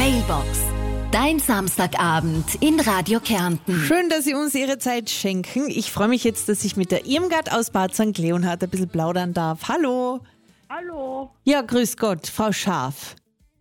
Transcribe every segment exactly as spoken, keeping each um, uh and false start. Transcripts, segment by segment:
Mailbox. Dein Samstagabend in Radio Kärnten. Schön, dass Sie uns Ihre Zeit schenken. Ich freue mich jetzt, dass ich mit der Irmgard aus Bad Sankt Leonhard ein bisschen plaudern darf. Hallo. Hallo. Ja, grüß Gott, Frau Scharf.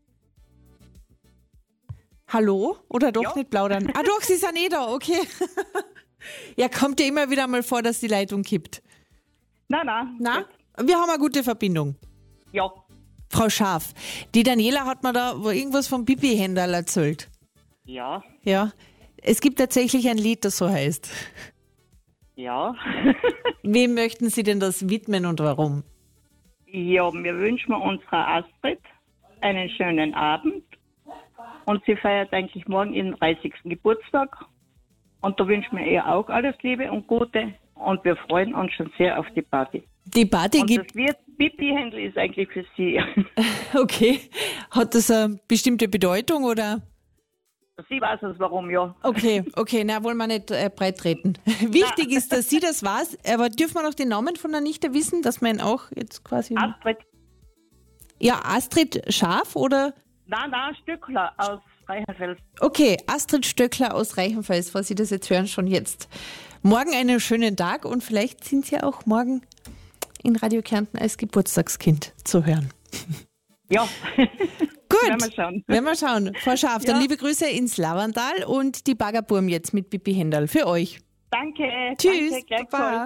Hallo? Oder doch Ja. nicht plaudern? Ah doch, Sie sind eh da, okay. Ja, kommt ja immer wieder mal vor, dass die Leitung kippt. Nein, nein. Na? Wir haben eine gute Verbindung. Ja. Frau Scharf, die Daniela hat mir da wo irgendwas vom Pipi-Händel erzählt. Ja. Ja, es gibt tatsächlich ein Lied, das so heißt. Ja. Wem möchten Sie denn das widmen und warum? Ja, wir wünschen unserer Astrid einen schönen Abend. Und sie feiert eigentlich morgen ihren dreißigsten Geburtstag. Und da wünschen wir ihr auch alles Liebe und Gute. Und wir freuen uns schon sehr auf die Party. Die Party Und gibt... das wird Pipi-Händel ist eigentlich für sie. Okay, hat das eine bestimmte Bedeutung oder... Sie weiß es warum, ja. Okay, okay, na, wollen wir nicht äh, breit treten. Wichtig ist, dass sie das weiß, aber dürfen wir noch den Namen von der Nichte wissen, dass man ihn auch jetzt quasi... Astrid. Ja, Astrid Scharf oder... Nein, nein, Stückler aus Reichenfels. Okay, Astrid Stöckler aus Reichenfels, falls Sie das jetzt hören, schon jetzt. Morgen einen schönen Tag und vielleicht sind Sie auch morgen in Radio Kärnten als Geburtstagskind zu hören. Ja. Gut, Werden wir schauen. Werden wir schauen. Frau Scharf, dann Ja. liebe Grüße ins Lavandal und die Baggerburm jetzt mit Pipi Händel für euch. Danke. Tschüss. Danke, gleichfalls. Baba.